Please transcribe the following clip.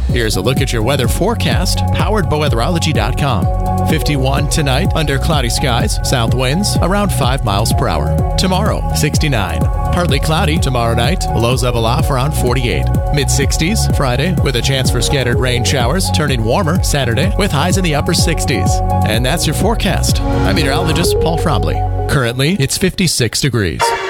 Here's a look at your weather forecast, powered by weatherology.com. 51 tonight, under cloudy skies, south winds around 5 miles per hour. Tomorrow, 69. Partly cloudy tomorrow night, lows level off around 48. Mid-60s Friday, with a chance for scattered rain showers, turning warmer Saturday with highs in the upper 60s. And that's your forecast. I'm meteorologist Paul Frobley. Currently, it's 56 degrees.